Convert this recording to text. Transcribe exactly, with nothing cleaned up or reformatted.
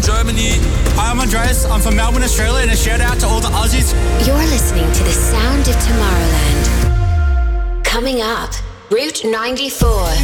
Germany. Hi, I'm Andreas. I'm from Melbourne, Australia, and a shout out to all the Aussies. You're listening to the sound of Tomorrowland. Coming up, Route ninety-four.